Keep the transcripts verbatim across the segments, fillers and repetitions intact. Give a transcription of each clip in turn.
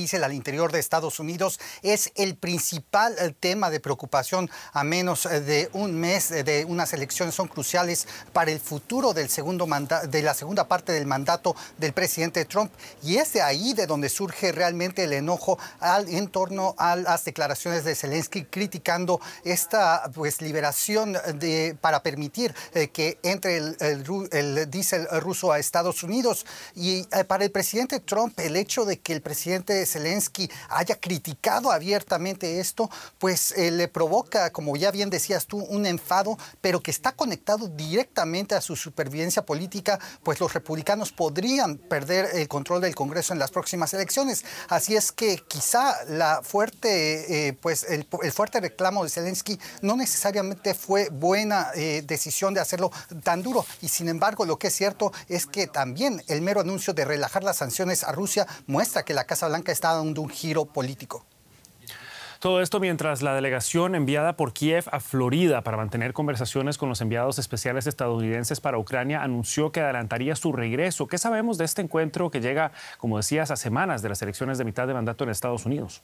diésel al interior de Estados Unidos es el principal tema de preocupación a menos de un mes de unas elecciones. Son cruciales para el futuro del segundo manda- de la segunda parte del mandato del presidente Trump, y es de ahí de donde surge realmente el enojo al, en torno a las declaraciones de Zelensky criticando esta pues liberación de, para permitir eh, que entre el, el, el diésel ruso a Estados Unidos. Y eh, para el presidente Trump, el hecho de que el presidente Zelensky haya criticado abiertamente esto, pues eh, le provoca, como ya bien decías tú, un enfado, pero que está conectado directamente a su supervivencia política, pues los republicanos podrían perder el control del Congreso en las próximas elecciones. Así es que quizá la fuerte, eh, pues el, el fuerte reclamo de Zelensky no necesariamente fue buena eh, decisión de hacerlo tan duro. Y sin embargo, lo que es cierto es que también el mero anuncio de relajar las sanciones a Rusia muestra que la Casa Blanca está dando un giro político. Todo esto mientras la delegación enviada por Kiev a Florida para mantener conversaciones con los enviados especiales estadounidenses para Ucrania anunció que adelantaría su regreso. ¿Qué sabemos de este encuentro que llega, como decías, a semanas de las elecciones de mitad de mandato en Estados Unidos?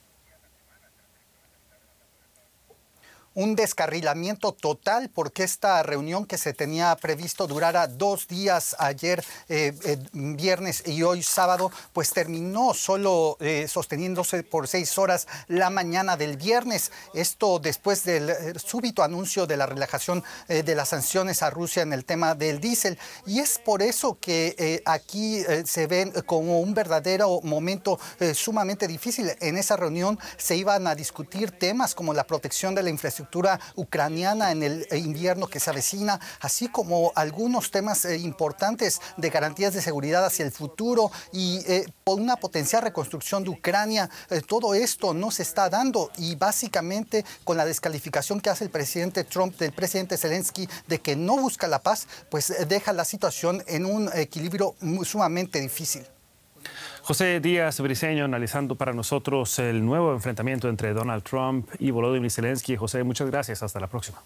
Un descarrilamiento total, porque esta reunión que se tenía previsto durara dos días, ayer eh, eh, viernes y hoy sábado, pues terminó solo eh, sosteniéndose por seis horas la mañana del viernes. Esto después del eh, súbito anuncio de la relajación eh, de las sanciones a Rusia en el tema del diésel. Y es por eso que eh, aquí eh, se ven como un verdadero momento eh, sumamente difícil. En esa reunión se iban a discutir temas como la protección de la infraestructura ucraniana en el invierno que se avecina, así como algunos temas eh, importantes de garantías de seguridad hacia el futuro y eh, por una potencial reconstrucción de Ucrania. Eh, todo esto no se está dando, y básicamente con la descalificación que hace el presidente Trump del presidente Zelensky de que no busca la paz, pues eh, deja la situación en un equilibrio muy, sumamente difícil. José Díaz Briceño analizando para nosotros el nuevo enfrentamiento entre Donald Trump y Volodymyr Zelensky. José, muchas gracias. Hasta la próxima.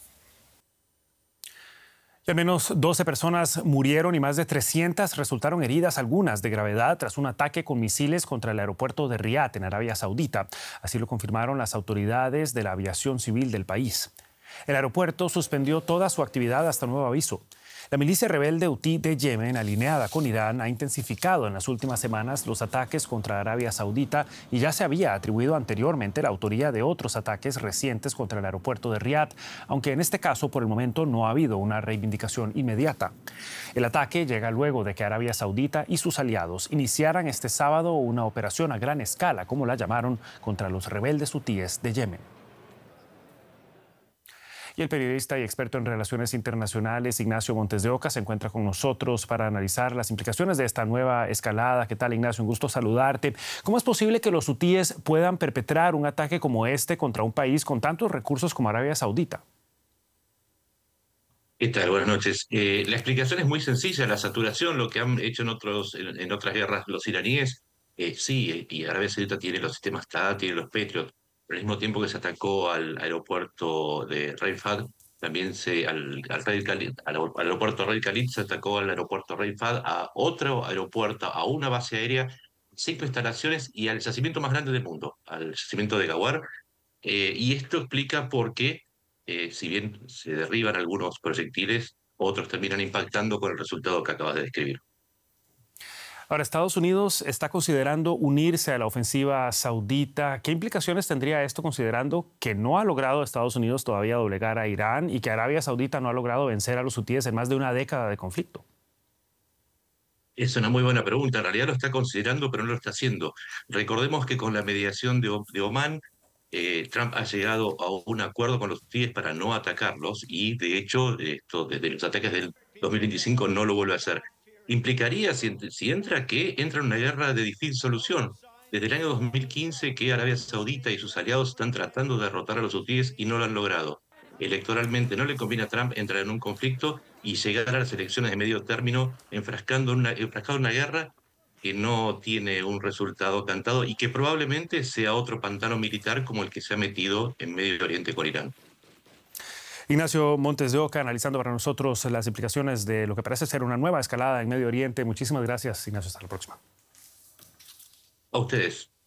Y al menos doce personas murieron y más de trescientas resultaron heridas, algunas de gravedad, tras un ataque con misiles contra el aeropuerto de Riad, en Arabia Saudita. Así lo confirmaron las autoridades de la aviación civil del país. El aeropuerto suspendió toda su actividad hasta nuevo aviso. La milicia rebelde Hutí de Yemen, alineada con Irán, ha intensificado en las últimas semanas los ataques contra Arabia Saudita y ya se había atribuido anteriormente la autoría de otros ataques recientes contra el aeropuerto de Riad, aunque en este caso por el momento no ha habido una reivindicación inmediata. El ataque llega luego de que Arabia Saudita y sus aliados iniciaran este sábado una operación a gran escala, como la llamaron, contra los rebeldes hutíes de Yemen. Y el periodista y experto en relaciones internacionales, Ignacio Montes de Oca, se encuentra con nosotros para analizar las implicaciones de esta nueva escalada. ¿Qué tal, Ignacio? Un gusto saludarte. ¿Cómo es posible que los hutíes puedan perpetrar un ataque como este contra un país con tantos recursos como Arabia Saudita? ¿Qué tal? Buenas noches. Eh, la explicación es muy sencilla, la saturación, lo que han hecho en, otros, en, en otras guerras los iraníes. Eh, sí, eh, y Arabia Saudita tiene los sistemas T A A D, tiene los Patriot. Al mismo tiempo que se atacó al aeropuerto de Rey Fahd, también se, al, al, Rey Khalid, al aeropuerto Rey Khalid se atacó al aeropuerto Rey Fahd, a otro aeropuerto, a una base aérea, cinco instalaciones y al yacimiento más grande del mundo, al yacimiento de Ghawar. Eh, y esto explica por qué, eh, si bien se derriban algunos proyectiles, otros terminan impactando con el resultado que acabas de describir. Ahora, Estados Unidos está considerando unirse a la ofensiva saudita. ¿Qué implicaciones tendría esto considerando que no ha logrado Estados Unidos todavía doblegar a Irán y que Arabia Saudita no ha logrado vencer a los hutíes en más de una década de conflicto? Es una muy buena pregunta. En realidad lo está considerando, pero no lo está haciendo. Recordemos que con la mediación de, de Omán, eh, Trump ha llegado a un acuerdo con los hutíes para no atacarlos y, de hecho, esto desde los ataques del dos mil veinticinco no lo vuelve a hacer. Implicaría, si, si entra, que entra en una guerra de difícil solución. Desde el año dos mil quince que Arabia Saudita y sus aliados están tratando de derrotar a los hutíes y no lo han logrado. Electoralmente no le conviene a Trump entrar en un conflicto y llegar a las elecciones de medio término enfrascando en una, enfrascado en una guerra que no tiene un resultado cantado y que probablemente sea otro pantano militar como el que se ha metido en Medio Oriente con Irán. Ignacio Montes de Oca, analizando para nosotros las implicaciones de lo que parece ser una nueva escalada en Medio Oriente. Muchísimas gracias, Ignacio. Hasta la próxima. A ustedes.